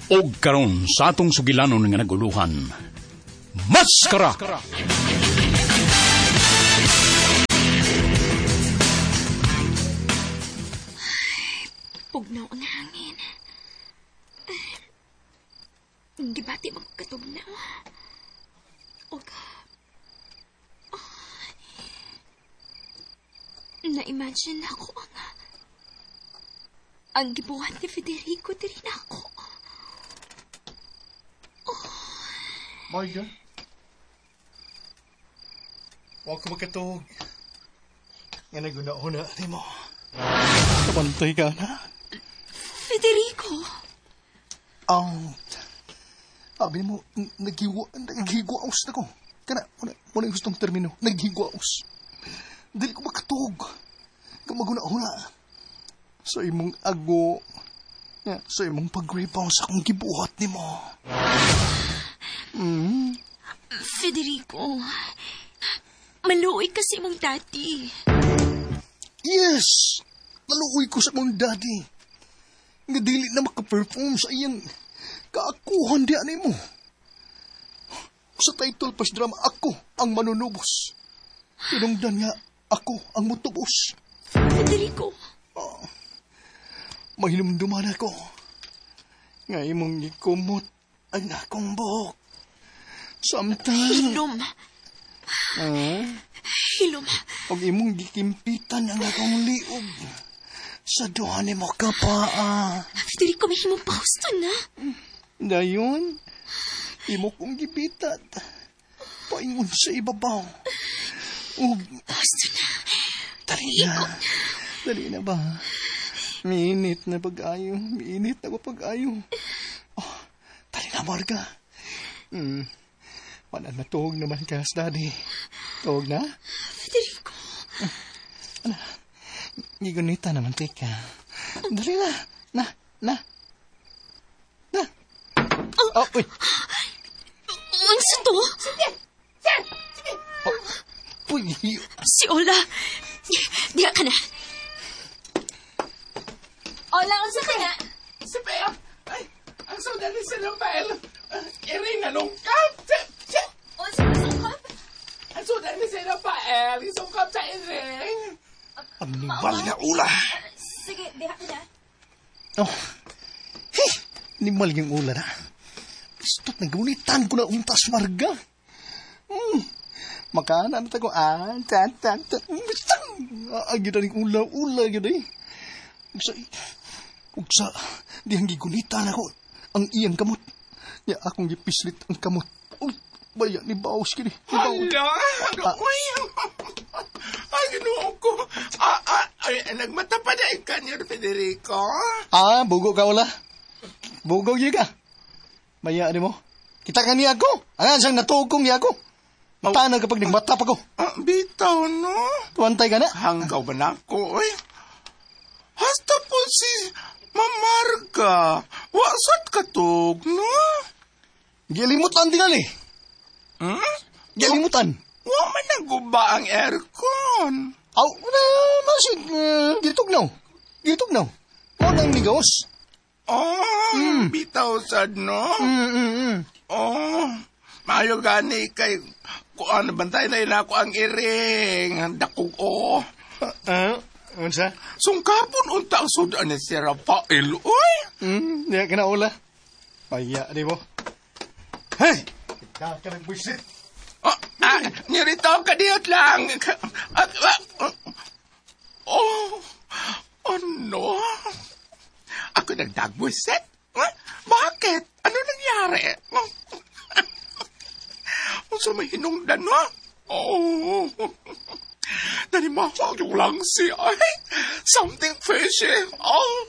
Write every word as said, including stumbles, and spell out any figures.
Og karon sa atong sugilanon nga naguluhan, Maskara! Pugnaw ang hangin. Hindi ba di magkatugnaw? Og... Oh, na-imagine ako ang... ang gibuhat ni Federico diri na ako. Oh. Marga? Huwag ka magkatog. Nga naguna-una ni mo. Kapantay ka na. Federico? Ang... Sabi mo, naghiwa, naghiwaos na ko. Kana, muna, muna yung gustong termino. Naghiwaos. Dili ko makatog. Kamaguna-una. Sa imong ago. Yeah, sa imong pag-rebound sa akong gibuhat ni mo. Mm. Federico, maluoy kasi imong daddy. Yes! Naluoy ko sa mong daddy. Nga dili na makaperform sa iyang kaakuhan di anay mo. Sa title pas drama, ako ang manunubos. Tinungdan nga, ako ang mutubos. Federico. Oh, mahinumduman ako. Nga imong gikumot ang akong buhok. Samtang... Hilom. Ah? Hilom. Og imong gikimpitan ang akong liog. Sa duha ni mo ka pa, ah. Federico, may himong pausto na. Dayon, imo kong gibitat. Paingon sa ibabaw. Og... Pausto na. Dali na. Dali na ba? Minit na pag-ayo. Minit na pag-ayo. Oh, dali na, Marga. Hmm. Wala na tuog naman ka, daddy. Tuog na? Federico. Ano? Gigunita naman, tika. Dali na. Na, na. Na. Oh, uy. Unsa to? Sige! Sige! Sige! Oh, uy. Si Ola. Diha ka na. Ola, unsa ka na? Sige! Ay, ang sudan ni Rafael. Iring nalungkap. Unsa ka sungkap? Ang sudan ni Rafael. Isungkap sa iring. Ang niwal nga ula. Sige, diha ka na. Oh. Hey, nimal yung ula na. Istot na gunitan ko na untas, Marga. Hmm. Makanan na ko, ah, tan, tan, tan. Bistang. Ah, gina rin ula-ula, gina rin. Ugsa, ugsa, di ang gigunitan ako. Ang iyang kamot. Ya, akong gipislit ang kamot. Uy, baya, ni Baos kini. Hala! Uy! Ay, ginoon ko. Ah, ah, ay, nagmata pa na ikan niyo, Federico. Ah, bugo ka, ula. Bugo yun ka. Baya, di mo. Kita ka niya ako. Angan siyang natuog kong niya ako. Mata na kapag nagmata pa ko. Ah, bitaw, no? Tuwantay ka na. Hanggaw ba na ako, eh? Hasta po si Mamarga. Wasat katog, no? Gilimutan din ali. Hmm? Gilimutan. Wa man naguba ang aircon. Aw, na, masig, uh, gitugnaw. Gitugnaw. O nang ligos. Oh, Mm. bitaw sad, no? Mm, mm, mm. Oh, maayo gani kay kuan bantay na ina ako ang iring. Dakog oh. Ah, unsa? Sungkapon unta ang sudan ni si Rafael, oy. Hmm, di ka na ula. Baya, di mo. Hey! Kita ka nagbuisit. Oh, ah, nirito ka diyot lang. Ah, ah, oh, oh no. Ako nagdagbuisit? Eh, bakit? Ano nangyari? Sa may hinungdan, no? Oh, nanimahag yung lang siya. Ay, something fishy. Oh,